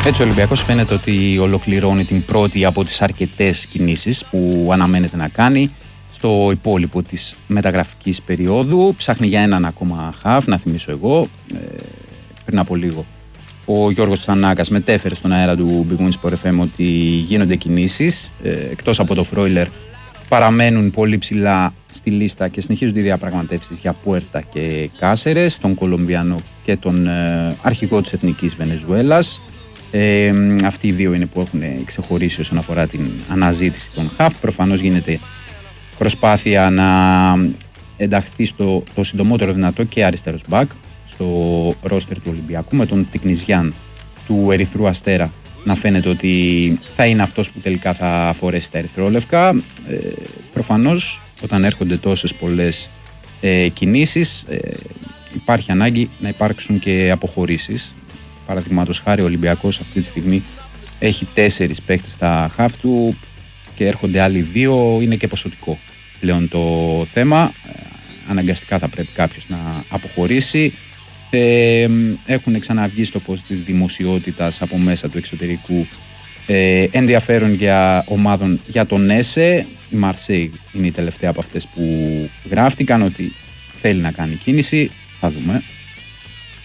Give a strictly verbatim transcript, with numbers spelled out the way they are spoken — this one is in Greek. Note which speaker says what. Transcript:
Speaker 1: Έτσι ο Ολυμπιακός φαίνεται ότι ολοκληρώνει την πρώτη από τις αρκετές κινήσεις που αναμένεται να κάνει στο υπόλοιπο της μεταγραφικής περίοδου. Ψάχνει για έναν ακόμα χαφ, να θυμίσω εγώ, ε, πριν από λίγο. Ο Γιώργος Τσανάκας μετέφερε στον αέρα του Big Win Sport εφ εμ ότι γίνονται κινήσεις. Ε, εκτός από το Φρόιλερ παραμένουν πολύ ψηλά στη λίστα και συνεχίζονται οι διαπραγματεύσεις για Πουέρτα και Κάσερες, τον Κολομβιανό και τον ε, αρχηγό της Εθνικής Βενεζουέλας. Ε, αυτοί οι δύο είναι που έχουν ξεχωρίσει όσον αφορά την αναζήτηση των χαφ. Προφανώς γίνεται προσπάθεια να ενταχθεί στο το συντομότερο δυνατό και αριστερός μπακ στο ρόστερ του Ολυμπιακού, με τον Τικνιζιάν του Ερυθρού Αστέρα να φαίνεται ότι θα είναι αυτός που τελικά θα φορέσει τα ερυθρόλευκα. Ε, προφανώς όταν έρχονται τόσες πολλές ε, κινήσεις ε, υπάρχει ανάγκη να υπάρξουν και αποχωρήσεις. Παραδείγματος χάρη ο Ολυμπιακός αυτή τη στιγμή έχει τέσσερις παίκτες στα χαφ του και έρχονται άλλοι δύο, είναι και ποσοτικό πλέον το θέμα. Ε, αναγκαστικά θα πρέπει κάποιος να αποχωρήσει. Ε, έχουν ξαναβγεί στο φως της δημοσιότητας από μέσα του εξωτερικού ε, ενδιαφέρον για ομάδων για τον Έσε. Η Μαρσέη είναι η τελευταία από αυτές που γράφτηκαν ότι θέλει να κάνει κίνηση. Θα δούμε.